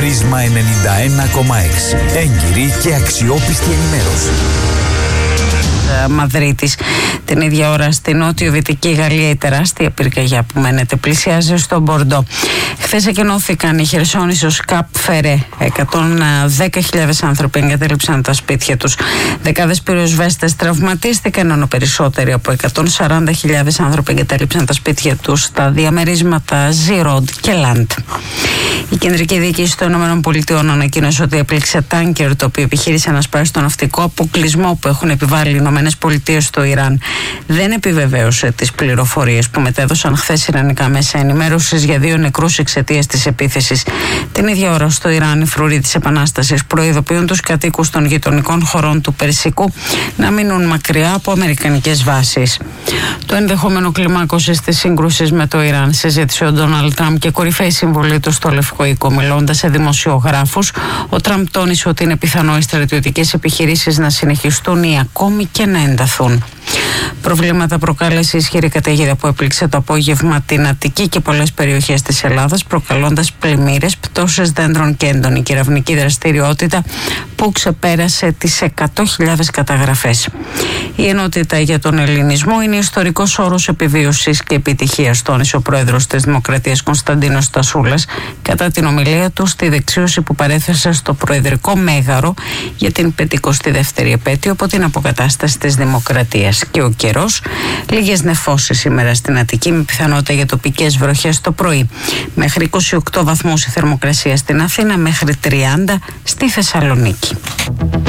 Πρίσμα 91,6. Έγκυρη και αξιόπιστη ενημέρωση. Μαδρίτης. Την ίδια ώρα στη νότιο-δυτική Γαλλία η τεράστια πυρκαγιά που μένεται πλησιάζει στο Μπορντό. Χθες εκενώθηκαν η Χερσόνησος Καπ Φερέ. 110.000 άνθρωποι εγκατέλειψαν τα σπίτια τους. Δεκάδες πυροσβέστες τραυματίστηκαν, ενώ περισσότεροι από 140.000 άνθρωποι εγκατέλειψαν τα σπίτια τους στα διαμερίσματα Ζιρόντ και Λαντ. Η κεντρική διοίκηση των ΗΠΑ ανακοίνωσε ότι έπληξε τάνκερ το οποίο επιχείρησε να σπάσει τον ναυτικό αποκλεισμό που έχουν επιβάλει οι ΗΠΑ στο Ιράν. Δεν επιβεβαίωσε τις πληροφορίες που μετέδωσαν χθες ιρανικά μέσα ενημέρωσης για 2 νεκρούς εξαιτίας της επίθεσης. Την ίδια ώρα στο Ιράν οι φρουροί της Επανάστασης προειδοποιούν τους κατοίκους των γειτονικών χωρών του Περσικού να μείνουν μακριά από αμερικανικές βάσεις. Το ενδεχόμενο κλιμάκωσης της σύγκρουσης με το Ιράν συζήτησε ο Ντόναλντ Τραμπ και κορυφαίοι συμβολή του στο Λευκό Οίκο. Μιλώντας σε δημοσιογράφους, ο Τραμπ τόνισε ότι είναι πιθανό οι στρατιωτικές επιχειρήσεις να συνεχιστούν ή ακόμη και να ενταθούν. Προβλήματα προκάλεσε η ισχυρή καταιγίδα που έπληξε το απόγευμα την Αττική και πολλές περιοχές της Ελλάδας, προκαλώντας πλημμύρες, πτώσεις δέντρων και έντονη κεραυνική δραστηριότητα που ξεπέρασε τις 100.000 καταγραφές. Η ενότητα για τον ελληνισμό είναι ιστορικός όρος επιβίωσης και επιτυχίας, τόνισε ο πρόεδρος της Δημοκρατίας Κωνσταντίνος Στασούλας κατά την ομιλία του στη δεξίωση που παρέθεσε στο Προεδρικό Μέγαρο για την 52η επέτειο από την αποκατάσταση της Δημοκρατίας. Και ο καιρός, λίγες νεφώσεις σήμερα στην Αττική με πιθανότητα για τοπικές βροχές το πρωί. Μέχρι 28 βαθμούς η θερμοκρασία στην Αθήνα, μέχρι 30 στη Θεσσαλονίκη.